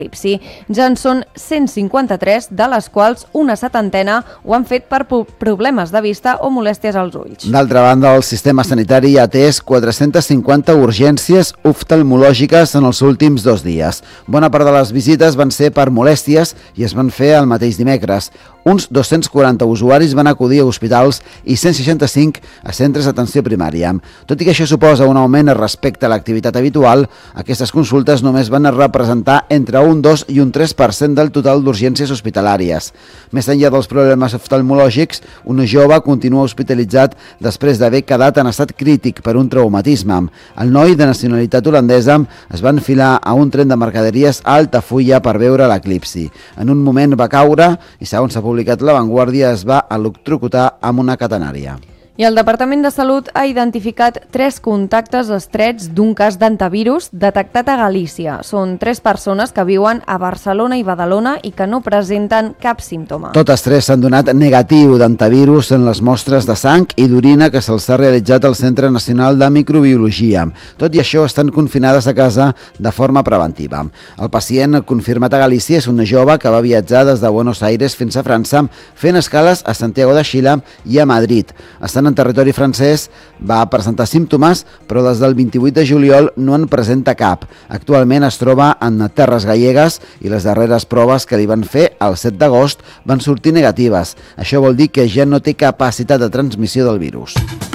Ja en són 153, de les quals una setantena ho han fet per problemes de vista o molèsties als ulls. D'altra banda, el sistema sanitari ha atès 450 urgències oftalmològiques en els últims 2 dies. Bona part de les visites van ser per molèsties i es van fer el mateix dimecres. Uns 240 usuaris van acudir a hospitals i 165 a centres d'atenció primària. Tot i que això suposa un augment respecte a l'activitat habitual, aquestes consultes només van representar entre un 2 i un 3% del total d'urgències hospitalàries. Més enllà dels problemes oftalmològics, un jove continua hospitalitzat després d'haver quedat en estat crític per un traumatisme. El noi, de nacionalitat holandesa, es va enfilar a un tren de mercaderies a Altafulla per veure l'eclipsi. En un moment va caure i, segons s'ha publicat La Vanguardia, es va electrocutar amb una catenària. I el Departament de Salut ha identificat 3 contactes estrets d'un cas d'antivirus detectat a Galícia. Són 3 persones que viuen a Barcelona i Badalona i que no presenten cap símptoma. Totes 3 s'han donat negatiu d'antivirus en les mostres de sang i d'orina que se'ls ha realitzat al Centre Nacional de Microbiologia. Tot i això, estan confinades a casa de forma preventiva. El pacient confirmat a Galícia és un jove que va viatjar des de Buenos Aires fins a França, fent escales a Santiago de Xile i a Madrid. Estant en territori francès, va presentar símptomes, però des del 28 de juliol no en presenta cap. Actualment es troba en terres gallegues i les darreres proves que li van fer el 7 d'agost van sortir negatives. Això vol dir que ja no té capacitat de transmissió del virus.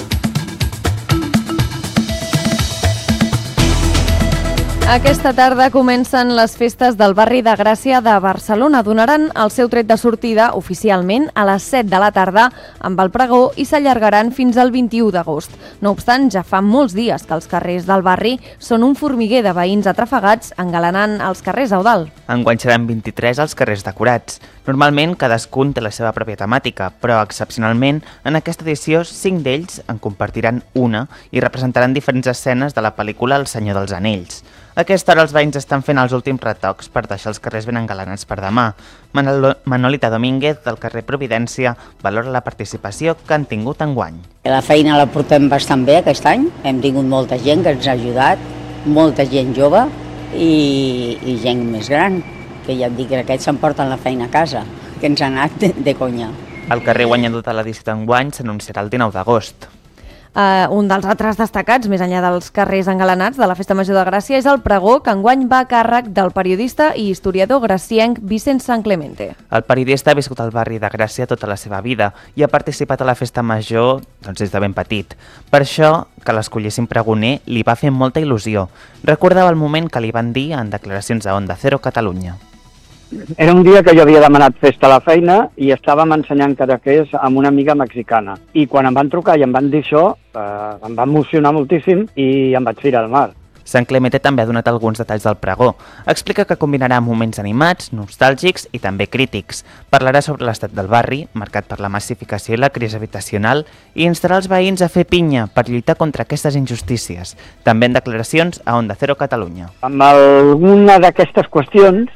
Aquesta tarda comencen les festes del barri de Gràcia de Barcelona. Donaran el seu tret de sortida oficialment a les 7 de la tarda amb el pregó i s'allargaran fins al 21 d'agost. No obstant, ja fa molts dies que els carrers del barri són un formiguer de veïns atrafegats engalanant els carrers a Eudald. Enguany seran 23 els carrers decorats. Normalment cadascun té la seva pròpia temàtica, però excepcionalment en aquesta edició 5 d'ells en compartiran una i representaran diferents escenes de la pel·lícula El Senyor dels Anells. A aquesta hora els veïns estan fent els últims retocs per deixar els carrers ben engalanats per demà. Manolita Domínguez, del carrer Providència, valora la participació que han tingut enguany. La feina la portem bastant bé aquest any. Hem tingut molta gent que ens ha ajudat, molta gent jove i gent més gran, que ja et dic que aquests s'emporten la feina a casa, que ens ha anat de conya. El carrer guanyador de l'edició d'enguany s'anunciarà el 19 d'agost. Un dels altres destacats, més enllà dels carrers engalanats de la Festa Major de Gràcia, és el pregó que enguany va a càrrec del periodista i historiador gracienc Vicent Sanclemente. El periodista ha viscut al barri de Gràcia tota la seva vida i ha participat a la Festa Major des de ben petit. Per això, que l'escollessin pregoner li va fer molta il·lusió. Recordava el moment que li van dir en declaracions a Onda Cero Catalunya. Era un dia que jo havia demanat festa a la feina i estàvem ensenyant cadaqués amb una amiga mexicana. I quan em van trucar i em van dir això, em va emocionar moltíssim i em vaig tirar al mar. Sanclemente també ha donat alguns detalls del pregó. Explica que combinarà moments animats, nostàlgics i també crítics. Parlarà sobre l'estat del barri, marcat per la massificació i la crisi habitacional, i instarà els veïns a fer pinya per lluitar contra aquestes injustícies. També en declaracions a Onda Cero Catalunya. Amb alguna d'aquestes qüestions,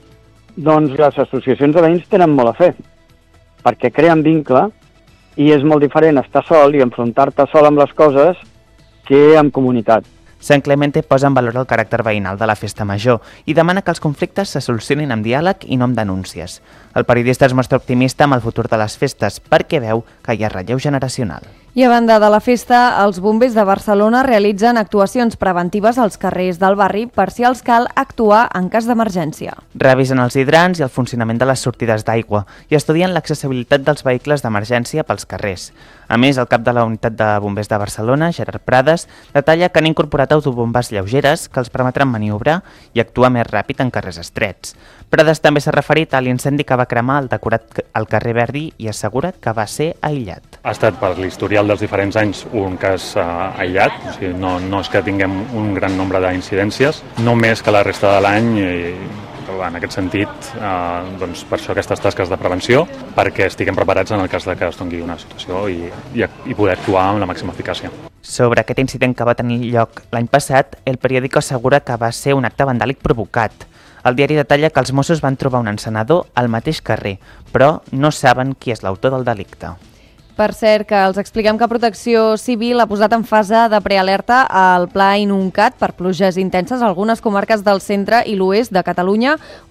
doncs les associacions de veïns tenen molt a fer, perquè creen vincle i és molt diferent estar sol i enfrontar-te sol amb les coses que en comunitat. Sanclemente posa en valor el caràcter veïnal de la Festa Major i demana que els conflictes se solucionin amb diàleg i no amb denúncies. El periodista es mostra optimista amb el futur de les festes perquè veu que hi ha relleu generacional. I a banda de la festa, els bombers de Barcelona realitzen actuacions preventives als carrers del barri per si els cal actuar en cas d'emergència. Revisen els hidrants i el funcionament de les sortides d'aigua i estudien l'accessibilitat dels vehicles d'emergència pels carrers. A més, el cap de la unitat de bombers de Barcelona, Gerard Prades, detalla que han incorporat autobombes lleugeres que els permetran maniobrar i actuar més ràpid en carrers estrets. Prades també s'ha referit a l'incendi que va cremar el decorat al carrer Verdi i assegura que va ser aïllat. Ha estat per l'historial dels diferents anys un cas aïllat, o sigui, no és que tinguem un gran nombre d'incidències, no més que la resta de l'any, però en aquest sentit, doncs per això aquestes tasques de prevenció, perquè estiguem preparats en el cas de que es doni una situació i poder actuar amb la màxima eficàcia. Sobre aquest incident que va tenir lloc l'any passat, el periòdico assegura que va ser un acte vandàlic provocat. El diari detalla que els Mossos van trobar un encenedor al mateix carrer, però no saben qui és l'autor del delicte. Per cert, que els expliquem que Protecció Civil ha posat en fase de prealerta al Pla Inuncat per pluges intenses a algunes comarques del centre i l'oest de Catalunya,